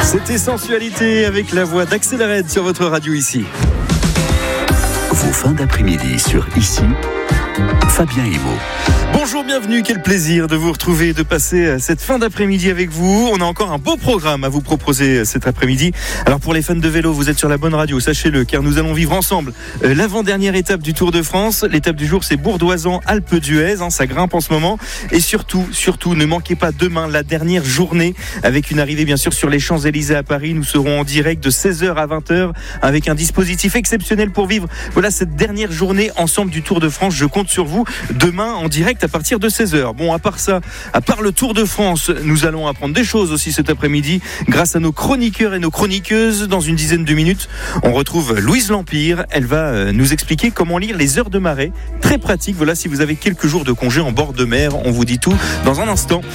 C'était Sensualité avec la voix d'Axel Red sur votre radio ici. Vos fins d'après-midi sur Ici, Fabien Emo. Bonjour, bienvenue, quel plaisir de vous retrouver et de passer cette fin d'après-midi avec vous. On a encore un beau programme à vous proposer cet après-midi. Alors pour les fans de vélo, vous êtes sur la bonne radio, sachez-le, car nous allons vivre ensemble l'avant-dernière étape du Tour de France. L'étape du jour, c'est Bourdoisan-Alpe d'Huez, ça grimpe en ce moment. Et surtout, ne manquez pas demain la dernière journée avec une arrivée bien sûr sur les Champs-Élysées à Paris. Nous serons en direct de 16h à 20h avec un dispositif exceptionnel pour vivre cette dernière journée ensemble du Tour de France. Je compte sur vous demain en direct à partir de 16h. Bon, à part ça, à part le Tour de France, nous allons apprendre des choses aussi cet après-midi grâce à nos chroniqueurs et nos chroniqueuses. Dans une dizaine de minutes, on retrouve Louise Lampire. Elle va nous expliquer comment lire les heures de marée. Très pratique, si vous avez quelques jours de congé en bord de mer. On vous dit tout dans un instant.